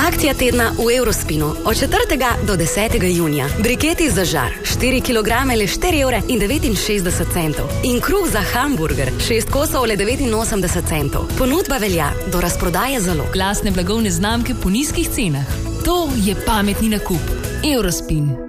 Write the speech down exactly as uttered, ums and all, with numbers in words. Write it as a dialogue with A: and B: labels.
A: Akcija tedna v Eurospinu od četrtega do desetega junija. Briketi za žar, štiri kilograme le štiri evre in devetinšestdeset centov. In kruh za hamburger, šest kosov le devetinosemdeset centov. Ponudba velja do razprodaje zalog.
B: Glasne blagovne znamke po nizkih cenah. To je pametni nakup. Eurospin.